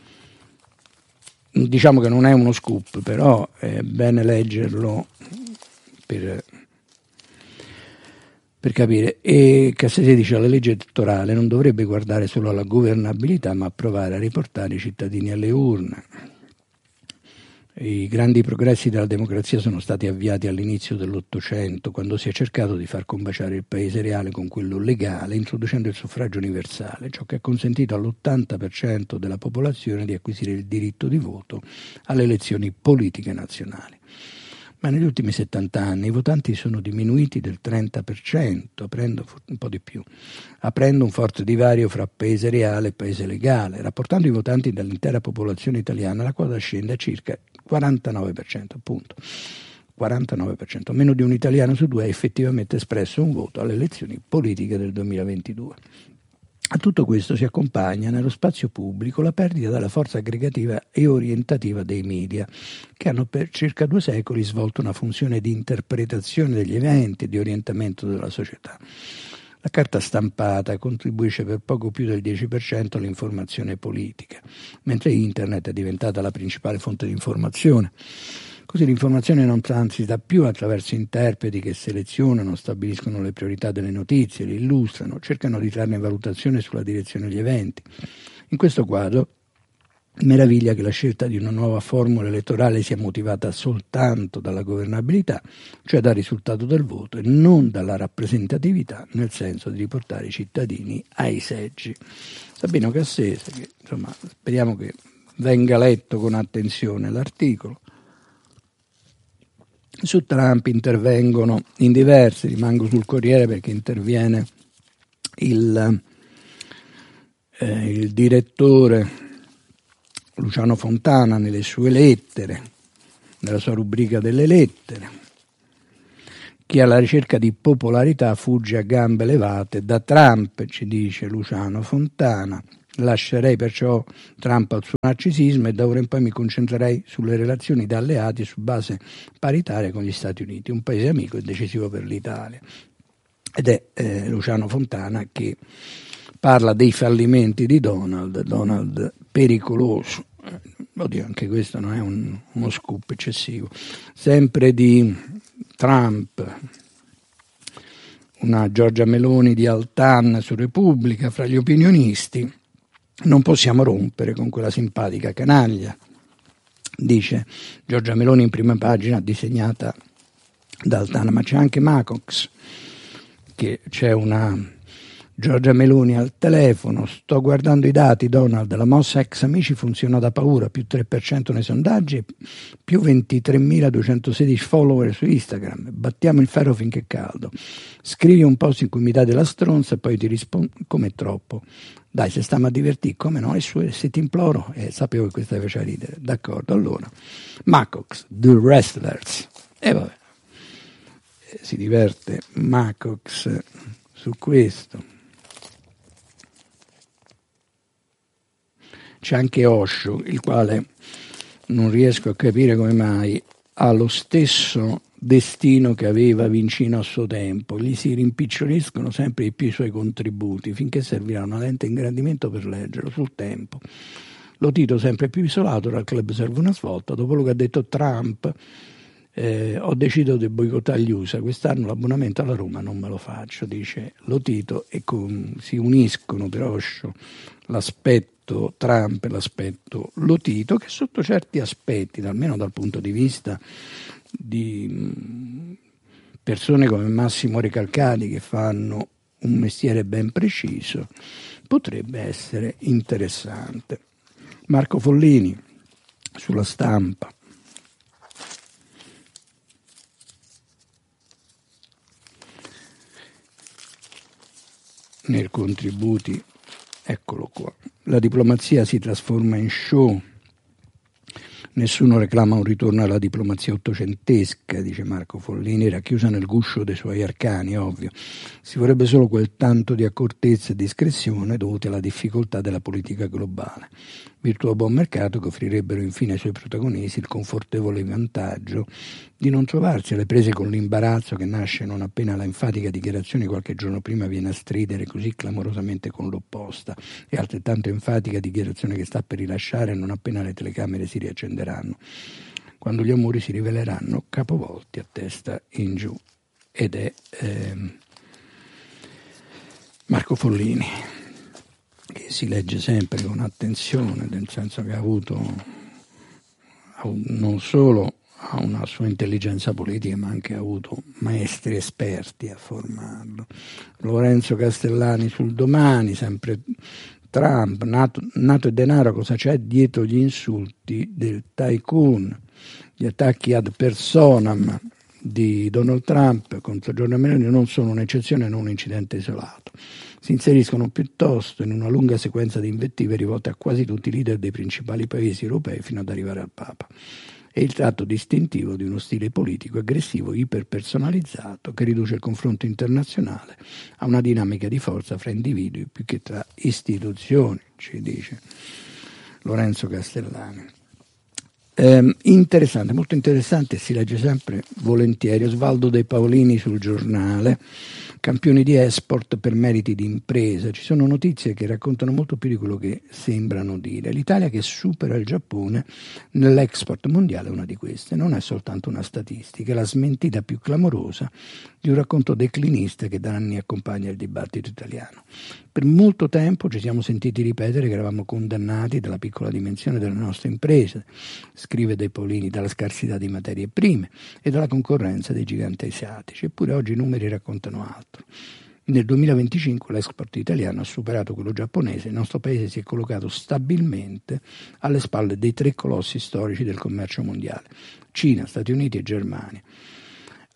diciamo che non è uno scoop, però è bene leggerlo per, per capire. E Cassese dice: la legge elettorale non dovrebbe guardare solo alla governabilità, ma provare a riportare i cittadini alle urne. I grandi progressi della democrazia sono stati avviati all'inizio dell'Ottocento, quando si è cercato di far combaciare il paese reale con quello legale, introducendo il suffragio universale, ciò che ha consentito all'ottanta per cento della popolazione di acquisire il diritto di voto alle elezioni politiche nazionali. Ma negli ultimi settanta anni i votanti sono diminuiti del trenta per cento, aprendo un po' di più, aprendo un forte divario fra paese reale e paese legale. Rapportando i votanti dall'intera popolazione italiana, la quota scende a circa quarantanove per cento, appunto. quarantanove per cento, meno di un italiano su due ha effettivamente espresso un voto alle elezioni politiche del duemilaventidue. A tutto questo si accompagna nello spazio pubblico la perdita della forza aggregativa e orientativa dei media, che hanno per circa due secoli svolto una funzione di interpretazione degli eventi e di orientamento della società. La carta stampata contribuisce per poco più del dieci per cento all'informazione politica, mentre Internet è diventata la principale fonte di informazione. Così l'informazione non transita più attraverso interpreti che selezionano, stabiliscono le priorità delle notizie, le illustrano, cercano di trarne valutazione sulla direzione degli eventi. In questo quadro meraviglia che la scelta di una nuova formula elettorale sia motivata soltanto dalla governabilità, cioè dal risultato del voto, e non dalla rappresentatività, nel senso di riportare i cittadini ai seggi. Sabino Cassese, che insomma speriamo che venga letto con attenzione l'articolo. Su Trump intervengono in diversi, rimango sul Corriere perché interviene il, eh, il direttore Luciano Fontana nelle sue lettere, nella sua rubrica delle lettere: chi alla ricerca di popolarità fugge a gambe levate da Trump, ci dice Luciano Fontana. Lascerei perciò Trump al suo narcisismo e da ora in poi mi concentrerei sulle relazioni da alleati su base paritaria con gli Stati Uniti, un paese amico e decisivo per l'Italia. Ed è eh, Luciano Fontana che parla dei fallimenti di Donald, Donald pericoloso. Oddio, anche questo non è un, uno scoop eccessivo. Sempre di Trump, una Giorgia Meloni di Altan su Repubblica, fra gli opinionisti: non possiamo rompere con quella simpatica canaglia, dice Giorgia Meloni in prima pagina, disegnata da Altan. Ma c'è anche Macox, che c'è una Giorgia Meloni al telefono: sto guardando i dati, Donald, la mossa ex amici funziona da paura, più tre per cento nei sondaggi, più ventitremiladuecentosedici follower su Instagram, battiamo il ferro finché è caldo, scrivi un post in cui mi dai della stronza e poi ti rispondo come troppo, dai, se stiamo a divertire, come no, e se ti imploro, eh, sapevo che questa faceva ridere, d'accordo. Allora, Macox, The Wrestlers, e vabbè, si diverte Macox su questo. C'è anche Osho, il quale non riesco a capire come mai ha lo stesso destino che aveva Vincino a suo tempo. Gli si rimpiccioliscono sempre di più i suoi contributi, finché servirà una lente ingrandimento per leggerlo sul tempo. Lo Tito sempre più isolato, dal club serve una svolta. Dopo quello che ha detto Trump, eh, ho deciso di boicottare gli U S A, quest'anno l'abbonamento alla Roma non me lo faccio, dice Lo Tito, e con, si uniscono per Osho l'aspetto Trump e l'aspetto Lo Tito, che sotto certi aspetti, almeno dal punto di vista di persone come Massimo Recalcati che fanno un mestiere ben preciso, potrebbe essere interessante. Marco Follini sulla Stampa: nei contributi, eccolo qua, la diplomazia si trasforma in show, nessuno reclama un ritorno alla diplomazia ottocentesca, dice Marco Follini, racchiusa nel guscio dei suoi arcani, ovvio. Si vorrebbe solo quel tanto di accortezza e discrezione dovuti alla difficoltà della politica globale. Virtù a buon mercato che offrirebbero infine ai suoi protagonisti il confortevole vantaggio di non trovarsi alle prese con l'imbarazzo che nasce non appena la enfatica dichiarazione qualche giorno prima viene a stridere così clamorosamente con l'opposta, e altrettanto enfatica dichiarazione che sta per rilasciare non appena le telecamere si riaccenderanno, quando gli amori si riveleranno capovolti a testa in giù. Ed è ehm, Marco Follini, che si legge sempre con attenzione, nel senso che ha avuto non solo ha una sua intelligenza politica, ma anche ha avuto maestri esperti a formarlo. Lorenzo Castellani sul Domani, sempre Trump, nato, nato e denaro, cosa c'è dietro gli insulti del tycoon, gli attacchi ad personam di Donald Trump contro Giorgia Meloni non sono un'eccezione e non un incidente isolato. Si inseriscono piuttosto in una lunga sequenza di invettive rivolte a quasi tutti i leader dei principali paesi europei fino ad arrivare al Papa. È il tratto distintivo di uno stile politico aggressivo iperpersonalizzato che riduce il confronto internazionale a una dinamica di forza fra individui più che tra istituzioni, ci dice Lorenzo Castellani. Eh, interessante, molto interessante, si legge sempre volentieri. Osvaldo De Paolini sul Giornale: campioni di export per meriti di impresa. Ci sono notizie che raccontano molto più di quello che sembrano dire. L'Italia che supera il Giappone nell'export mondiale è una di queste. Non è soltanto una statistica, è la smentita più clamorosa di un racconto declinista che da anni accompagna il dibattito italiano. Per molto tempo ci siamo sentiti ripetere che eravamo condannati dalla piccola dimensione delle nostre imprese, scrive De Paolini, dalla scarsità di materie prime e dalla concorrenza dei giganti asiatici. Eppure oggi i numeri raccontano altro. Nel duemilaventicinque l'export italiano ha superato quello giapponese e il nostro paese si è collocato stabilmente alle spalle dei tre colossi storici del commercio mondiale: Cina, Stati Uniti e Germania.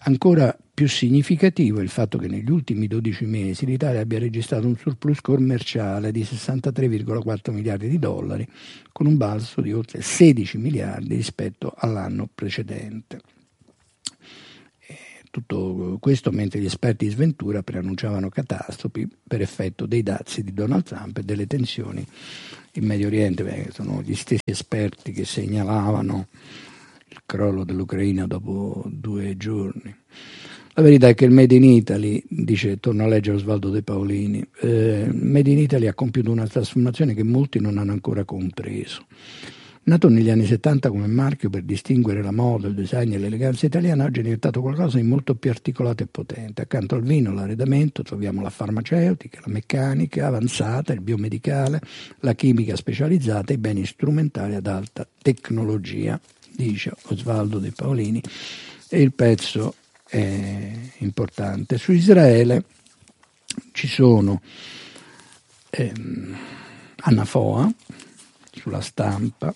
Ancora più significativo è il fatto che negli ultimi dodici mesi l'Italia abbia registrato un surplus commerciale di sessantatré virgola quattro miliardi di dollari, con un balzo di oltre sedici miliardi rispetto all'anno precedente. E tutto questo mentre gli esperti di sventura preannunciavano catastrofi per effetto dei dazi di Donald Trump e delle tensioni in Medio Oriente. Beh, sono gli stessi esperti che segnalavano il crollo dell'Ucraina dopo due giorni. La verità è che il Made in Italy, dice, torno a leggere Osvaldo De Paolini, eh, Made in Italy ha compiuto una trasformazione che molti non hanno ancora compreso. Nato negli anni settanta come marchio per distinguere la moda, il design e l'eleganza italiana, oggi è diventato qualcosa di molto più articolato e potente. Accanto al vino, all'arredamento, troviamo la farmaceutica, la meccanica avanzata, il biomedicale, la chimica specializzata e i beni strumentali ad alta tecnologia, dice Osvaldo De Paolini, e il pezzo è importante. Su Israele ci sono ehm, Anna Foa sulla Stampa.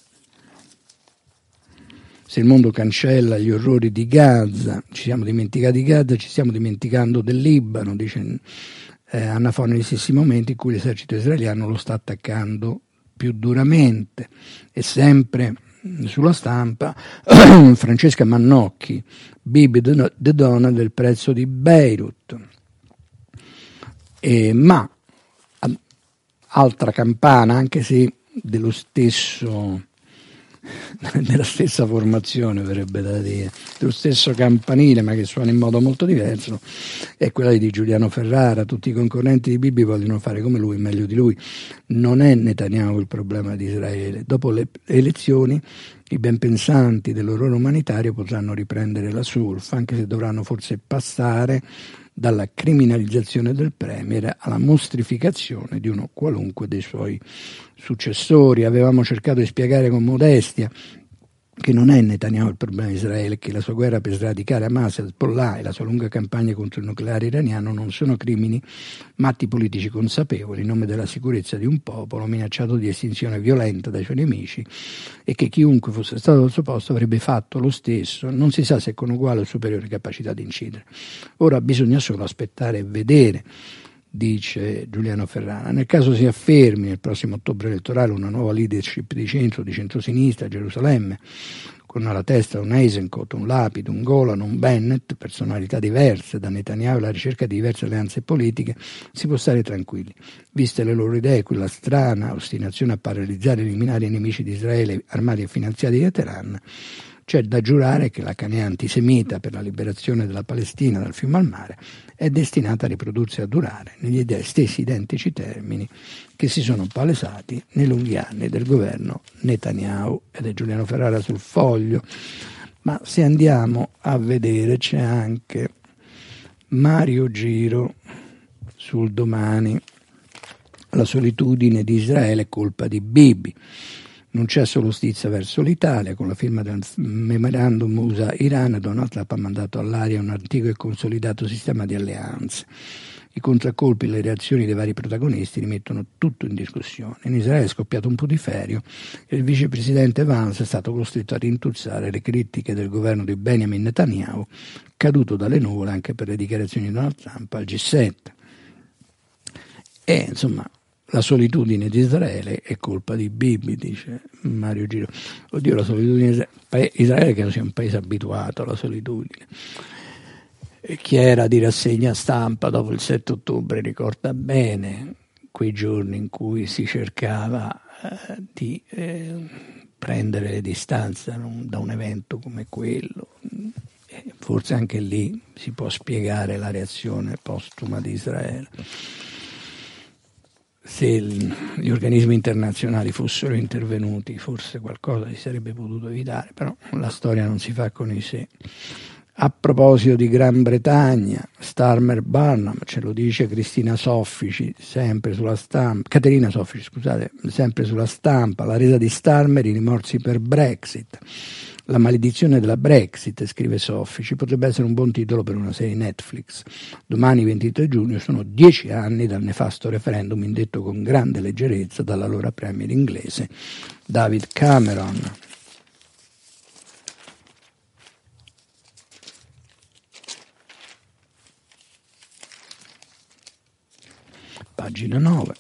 Se il mondo cancella gli orrori di Gaza, ci siamo dimenticati di Gaza, ci stiamo dimenticando del Libano, dice eh, Anna Foa, negli stessi momenti in cui l'esercito israeliano lo sta attaccando più duramente. E sempre sulla Stampa Francesca Mannocchi, Bibi the Donna del prezzo di Beirut. E, ma altra campana, anche se dello stesso della stessa formazione, verrebbe da dire, dello stesso campanile, ma che suona in modo molto diverso, è quella di Giuliano Ferrara. Tutti i concorrenti di Bibi vogliono fare come lui, meglio di lui. Non è Netanyahu il problema di Israele. Dopo le elezioni i ben pensanti dell'orrore umanitario potranno riprendere la surf, anche se dovranno forse passare dalla criminalizzazione del premier alla mostrificazione di uno qualunque dei suoi successori. Avevamo cercato di spiegare con modestia che non è Netanyahu il problema di Israele, che la sua guerra per sradicare Hamas e Hezbollah e la sua lunga campagna contro il nucleare iraniano non sono crimini, ma atti politici consapevoli in nome della sicurezza di un popolo minacciato di estinzione violenta dai suoi nemici, e che chiunque fosse stato al suo posto avrebbe fatto lo stesso, non si sa se con uguale o superiore capacità di incidere. Ora bisogna solo aspettare e vedere, dice Giuliano Ferrara. Nel caso si affermi nel prossimo ottobre elettorale una nuova leadership di centro, di centrosinistra a Gerusalemme, con alla testa un Eisenkot, un Lapid, un Golan, un Bennett, personalità diverse da Netanyahu e la ricerca di diverse alleanze politiche, si può stare tranquilli. Viste le loro idee, quella strana ostinazione a paralizzare e eliminare i nemici di Israele armati e finanziati da Teheran, c'è da giurare che la canea antisemita per la liberazione della Palestina dal fiume al mare è destinata a riprodursi e a durare negli stessi identici termini che si sono palesati nei lunghi anni del governo Netanyahu. Ed è Giuliano Ferrara sul Foglio. Ma se andiamo a vedere, c'è anche Mario Giro sul Domani. La solitudine di Israele è colpa di Bibi. Non c'è solo stizza verso l'Italia. Con la firma del memorandum U S A-Iran, Donald Trump ha mandato all'aria un antico e consolidato sistema di alleanze. I contraccolpi e le reazioni dei vari protagonisti rimettono tutto in discussione. In Israele è scoppiato un putiferio e il vicepresidente Vance è stato costretto a rintuzzare le critiche del governo di Benjamin Netanyahu, caduto dalle nuvole anche per le dichiarazioni di Donald Trump al G sette. E insomma, la solitudine di Israele è colpa di Bibi, dice Mario Giro. Oddio, la solitudine di Israele credo sia un paese abituato alla solitudine. E chi era di rassegna stampa dopo il sette ottobre ricorda bene quei giorni in cui si cercava eh, di eh, prendere distanza da un evento come quello. E forse anche lì si può spiegare la reazione postuma di Israele. Se gli organismi internazionali fossero intervenuti, forse qualcosa si sarebbe potuto evitare, però la storia non si fa con i sé. A proposito di Gran Bretagna, Starmer Barnum, ce lo dice Cristina Soffici, sempre sulla stampa, Caterina Soffici, scusate, sempre sulla stampa, la resa di Starmer, i rimorsi per Brexit. La maledizione della Brexit, scrive Soffici, potrebbe essere un buon titolo per una serie Netflix. Domani ventitré giugno sono dieci anni dal nefasto referendum indetto con grande leggerezza dall'allora premier inglese David Cameron. pagina nove.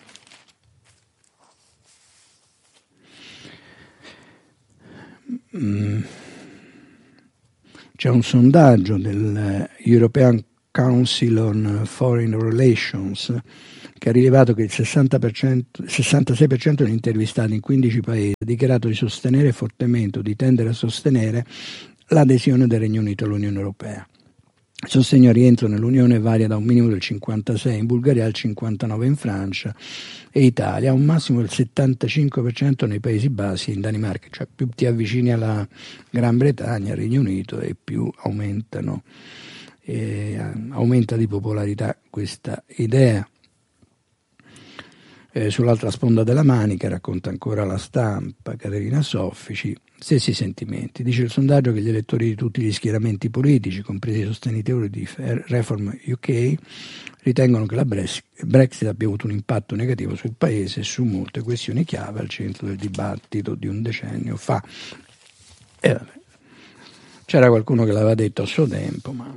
Mm. C'è un sondaggio del European Council on Foreign Relations che ha rilevato che il sessanta per cento, sessantasei per cento degli intervistati in quindici paesi ha dichiarato di sostenere fortemente o di tendere a sostenere l'adesione del Regno Unito all'Unione Europea. Il sostegno al rientro nell'Unione varia da un minimo del cinquantasei in Bulgaria al cinquantanove in Francia e Italia, a un massimo del settantacinque per cento nei Paesi Bassi e in Danimarca, cioè più ti avvicini alla Gran Bretagna, al Regno Unito, e più aumentano, eh, aumenta di popolarità questa idea. Eh, sull'altra sponda della manica, racconta ancora La Stampa, Caterina Soffici, stessi sentimenti. Dice il sondaggio che gli elettori di tutti gli schieramenti politici, compresi i sostenitori di Reform U K, ritengono che la Brexit abbia avuto un impatto negativo sul paese e su molte questioni chiave al centro del dibattito di un decennio fa. E vabbè, c'era qualcuno che l'aveva detto a suo tempo, ma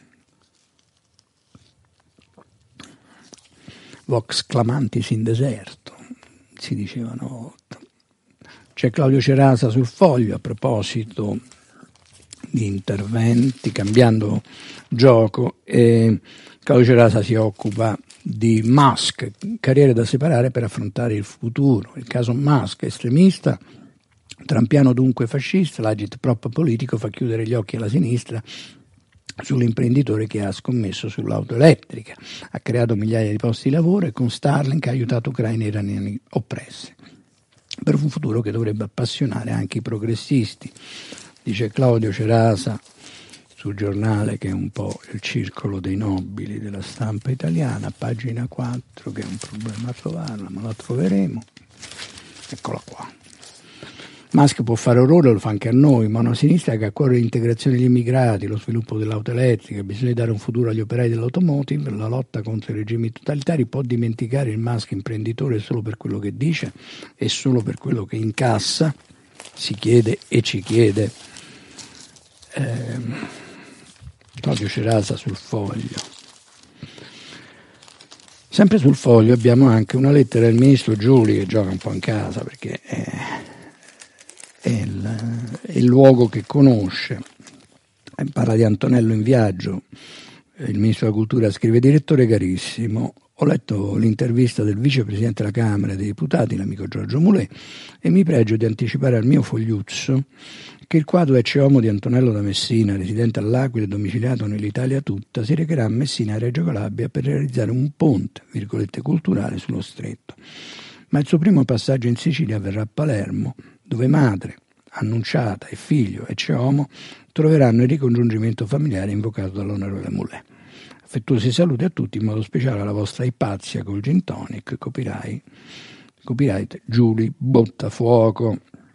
vox clamantis in deserto, si diceva una volta. C'è Claudio Cerasa sul Foglio a proposito di interventi, cambiando gioco, e Claudio Cerasa si occupa di Musk, carriere da separare per affrontare il futuro. Il caso Musk, estremista, trampiano dunque fascista, l'agitprop politico fa chiudere gli occhi alla sinistra sull'imprenditore che ha scommesso sull'auto elettrica, ha creato migliaia di posti di lavoro e con Starlink ha aiutato ucraini e iraniani oppressi, per un futuro che dovrebbe appassionare anche i progressisti, dice Claudio Cerasa sul giornale, che è un po' il circolo dei nobili della stampa italiana, pagina quattro, che è un problema a trovarla, ma la troveremo. Eccola qua. Musk può fare orrore, lo fa anche a noi, ma una sinistra che ha a cuore l'integrazione degli immigrati, lo sviluppo dell'auto elettrica, bisogna dare un futuro agli operai dell'automotive, la lotta contro i regimi totalitari, può dimenticare il Musk imprenditore solo per quello che dice e solo per quello che incassa, si chiede e ci chiede eh, Claudio Cerasa sul Foglio. Sempre sul Foglio abbiamo anche una lettera del ministro Giuli, che gioca un po' in casa perché è È il, è il luogo che conosce. Parla di Antonello in viaggio. Il ministro della Cultura scrive: direttore carissimo, ho letto l'intervista del vicepresidente della Camera dei Deputati, l'amico Giorgio Mulè, e mi pregio di anticipare al mio fogliuzzo che il quadro ecce homo di Antonello da Messina, residente all'Aquila e domiciliato nell'Italia tutta, si recherà a Messina e Reggio Calabria per realizzare un ponte, virgolette, culturale sullo stretto. Ma il suo primo passaggio in Sicilia avverrà a Palermo, dove madre, Annunciata e figlio ecce homo troveranno il ricongiungimento familiare invocato dall'onorevole Mulè. Affettuosi saluti a tutti, in modo speciale alla vostra Ipazia col gin tonic, copyright, copyright Giuli Bottafuoco.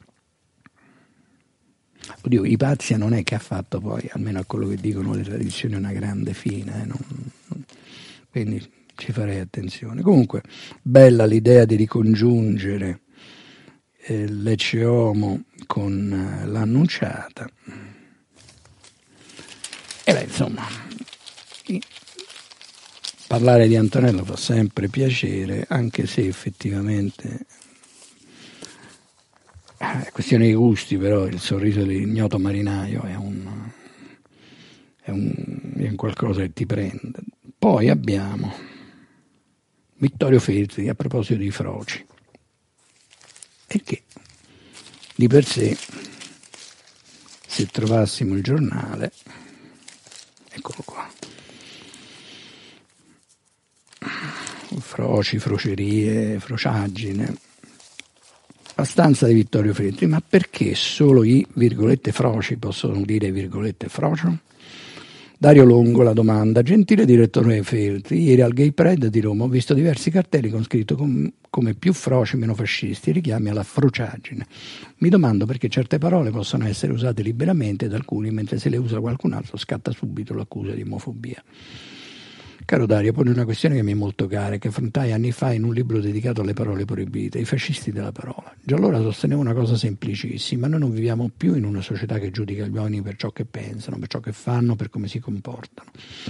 Oddio, Ipazia non è che ha fatto poi, almeno a quello che dicono le tradizioni, una grande fine, eh, non, non, quindi ci farei attenzione. Comunque, bella l'idea di ricongiungere eh, l'ecce homo con eh, l'Annunciata. E beh, insomma, parlare di Antonello fa sempre piacere, anche se effettivamente è questione di gusti, però il sorriso dell'ignoto marinaio è un, è un, è un qualcosa che ti prende. Poi abbiamo Vittorio Feltri a proposito di froci, e che di per sé, se trovassimo il giornale, eccolo qua, froci, frocerie, frociaggine, la stanza di Vittorio Feltri. Ma perché solo i virgolette froci possono dire virgolette frocio? Dario Longo la domanda: gentile direttore Feltri, ieri al Gay Pride di Roma ho visto diversi cartelli con scritto com- come più froci meno fascisti, richiami alla frociaggine. Mi domando perché certe parole possono essere usate liberamente da alcuni, mentre se le usa qualcun altro scatta subito l'accusa di omofobia. Caro Dario, pone una questione che mi è molto cara, che affrontai anni fa in un libro dedicato alle parole proibite, i fascisti della parola. Già allora sostenevo una cosa semplicissima: noi non viviamo più in una società che giudica gli uomini per ciò che pensano, per ciò che fanno, per come si comportano.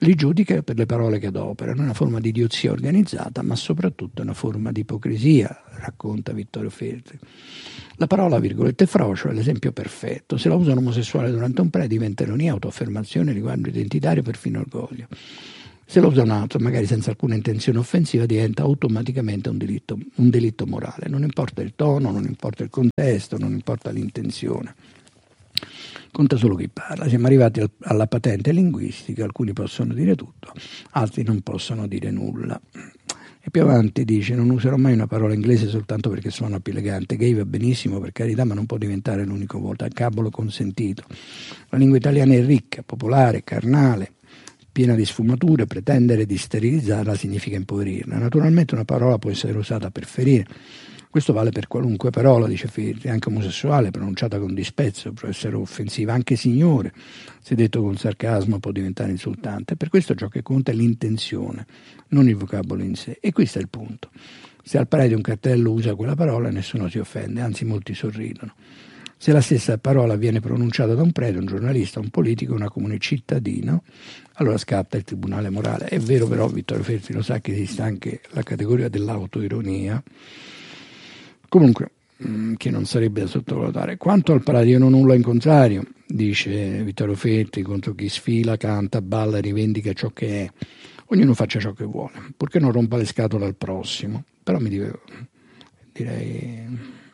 li giudica per le parole che adoperano, una forma di idiozia organizzata, ma soprattutto una forma di ipocrisia, racconta Vittorio Feltri. La parola, virgolette, frocio è l'esempio perfetto. Se la usa un omosessuale durante un pre diventa ironia, autoaffermazione, riguardo identitario, perfino orgoglio. Se lo usa un altro, magari senza alcuna intenzione offensiva, diventa automaticamente un delitto, un delitto morale. Non importa il tono, non importa il contesto, non importa l'intenzione. Conta solo chi parla. Siamo arrivati al, alla patente linguistica, alcuni possono dire tutto, altri non possono dire nulla. E più avanti dice: non userò mai una parola inglese soltanto perché suona più elegante. Gay va benissimo, per carità, ma non può diventare l'unico vocabolo consentito. La lingua italiana è ricca, popolare, carnale, piena di sfumature. Pretendere di sterilizzarla significa impoverirla. Naturalmente una parola può essere usata per ferire. Questo vale per qualunque parola, dice Feltri, anche omosessuale, pronunciata con disprezzo, può essere offensiva. Anche signore, se detto con sarcasmo, può diventare insultante. Per questo ciò che conta è l'intenzione, non il vocabolo in sé. E questo è il punto. Se al prete un cartello usa quella parola, nessuno si offende, anzi molti sorridono. Se la stessa parola viene pronunciata da un prete, un giornalista, un politico, una comune cittadino, allora scatta il tribunale morale. È vero però, Vittorio Feltri lo sa, che esiste anche la categoria dell'autoironia, comunque, che non sarebbe da sottovalutare. Quanto al paradio non nulla in contrario, dice Vittorio Feltri, contro chi sfila, canta, balla, rivendica ciò che è. Ognuno faccia ciò che vuole, purché non rompa le scatole al prossimo. Però mi dico, direi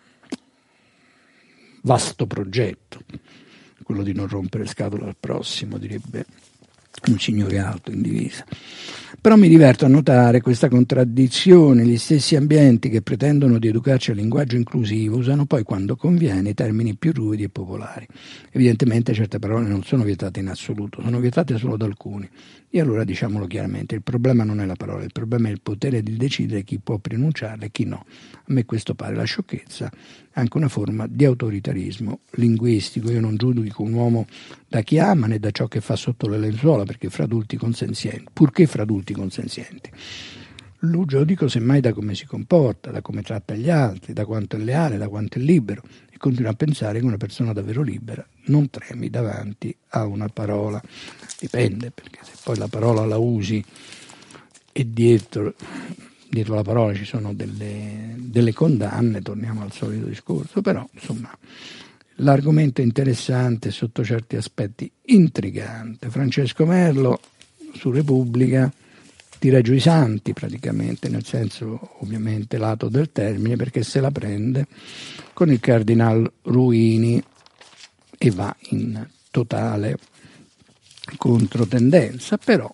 vasto progetto, quello di non rompere le scatole al prossimo, direbbe un signore alto in divisa. Però mi diverto a notare questa contraddizione. Gli stessi ambienti che pretendono di educarci al linguaggio inclusivo usano poi, quando conviene, i termini più ruvidi e popolari. Evidentemente certe parole non sono vietate in assoluto, sono vietate solo da alcuni. E allora diciamolo chiaramente, il problema non è la parola, il problema è il potere di decidere chi può pronunciarla e chi no. A me questo pare la sciocchezza, anche una forma di autoritarismo linguistico. Io non giudico un uomo da chi ama né da ciò che fa sotto le lenzuola, perché fra adulti consenzienti, purché fra adulti consenzienti. Lo giudico semmai da come si comporta, da come tratta gli altri, da quanto è leale, da quanto è libero, e continuo a pensare che una persona davvero libera non tremi davanti a una parola. Dipende, perché se poi la parola la usi e dietro, dietro la parola ci sono delle, delle condanne, torniamo al solito discorso. Però insomma l'argomento è interessante, sotto certi aspetti intrigante. Francesco Merlo su Repubblica tira giù i santi praticamente, nel senso ovviamente lato del termine, perché se la prende con il cardinal Ruini e va in totale controtendenza. Però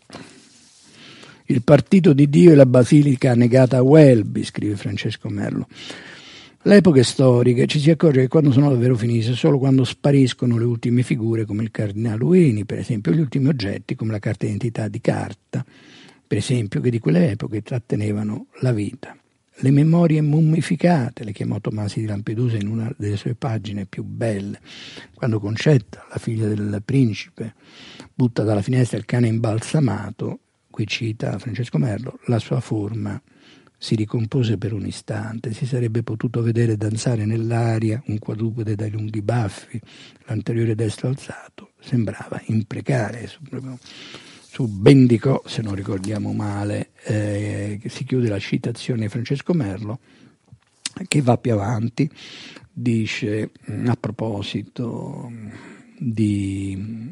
il partito di Dio e la basilica negata a Welby, scrive Francesco Merlo. L'epoca è storica e ci si accorge che quando sono davvero finite, solo quando spariscono le ultime figure come il cardinale Ruini, per esempio, gli ultimi oggetti come la carta d'identità di carta, per esempio, che di quelle epoche trattenevano la vita. Le memorie mummificate, le chiamò Tomasi di Lampedusa in una delle sue pagine più belle, quando Concetta, la figlia del principe, butta dalla finestra il cane imbalsamato, qui cita Francesco Merlo, la sua forma si ricompose per un istante, si sarebbe potuto vedere danzare nell'aria un quadrupede dai lunghi baffi, l'anteriore destro alzato, sembrava imprecare su, su Bendicò, se non ricordiamo male, eh, si chiude la citazione di Francesco Merlo, che va più avanti, dice a proposito di,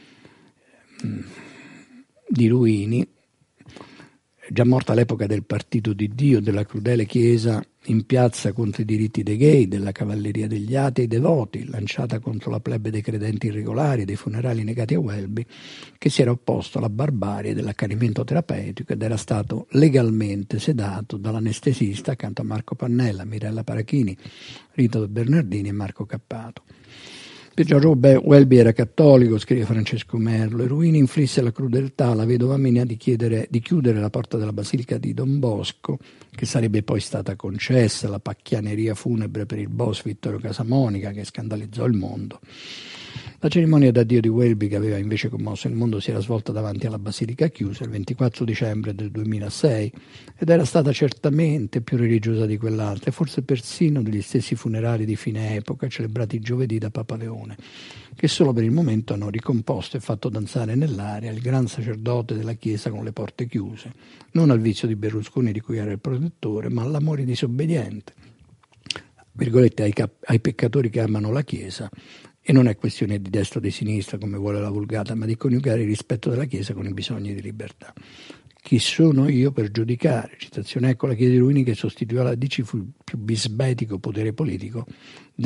di Ruini, già morta all'epoca del partito di Dio, della crudele chiesa in piazza contro i diritti dei gay, della cavalleria degli atei devoti, lanciata contro la plebe dei credenti irregolari, dei funerali negati a Welby, che si era opposto alla barbarie dell'accanimento terapeutico ed era stato legalmente sedato dall'anestesista accanto a Marco Pannella, Mirella Parachini, Rito Bernardini e Marco Cappato. Per Giorgio Welby era cattolico, scrive Francesco Merlo, e Ruini inflisse la crudeltà alla vedova Mina di, chiedere, di chiudere la porta della basilica di Don Bosco, che sarebbe poi stata concessa, la pacchianeria funebre per il boss Vittorio Casamonica, che scandalizzò il mondo. La cerimonia d'addio di Welby, che aveva invece commosso il mondo, si era svolta davanti alla Basilica chiusa il ventiquattro dicembre del duemilasei ed era stata certamente più religiosa di quell'altra e forse persino degli stessi funerali di fine epoca celebrati giovedì da Papa Leone, che solo per il momento hanno ricomposto e fatto danzare nell'aria il gran sacerdote della Chiesa con le porte chiuse, non al vizio di Berlusconi di cui era il protettore, ma all'amore disobbediente, virgolette, ai, cap- ai peccatori che amano la Chiesa. E non è questione di destra o di sinistra, come vuole la vulgata, ma di coniugare il rispetto della Chiesa con i bisogni di libertà. Chi sono io per giudicare? Citazione, ecco la Chiesa di Ruini che sostituì alla D C fu il più bisbetico potere politico